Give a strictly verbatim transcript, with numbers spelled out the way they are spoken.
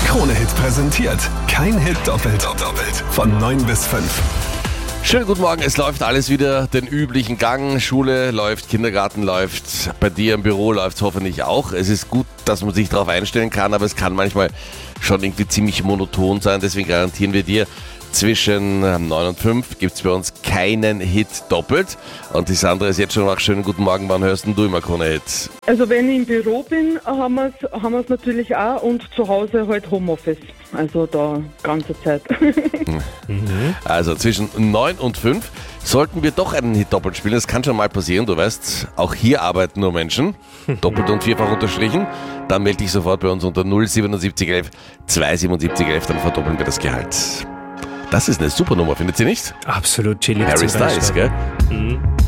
Krone-Hit präsentiert. Kein Hit doppelt. doppelt. Von neun bis fünf. Schönen guten Morgen, es läuft alles wieder den üblichen Gang. Schule läuft, Kindergarten läuft, bei dir im Büro läuft es hoffentlich auch. Es ist gut, dass man sich darauf einstellen kann, aber es kann manchmal schon irgendwie ziemlich monoton sein. Deswegen garantieren wir dir, zwischen neun und fünf gibt es bei uns keinen Hit doppelt. Und die Sandra ist jetzt schon nach schönen guten Morgen. Wann hörst denn du immer Krone-Hit? Also wenn ich im Büro bin, haben wir es haben wir's natürlich auch und zu Hause halt Homeoffice. Also da ganze Zeit. Also zwischen neun und fünf sollten wir doch einen Hit doppelt spielen. Das kann schon mal passieren, du weißt, auch hier arbeiten nur Menschen. Doppelt und vierfach unterstrichen. Dann melde dich sofort bei uns unter null siebenundsiebzig elf zweihundertsiebenundsiebzig elf, dann verdoppeln wir das Gehalt. Das ist eine super Nummer, findet ihr nicht? Absolut chillig. Harry Styles, gell? Mhm.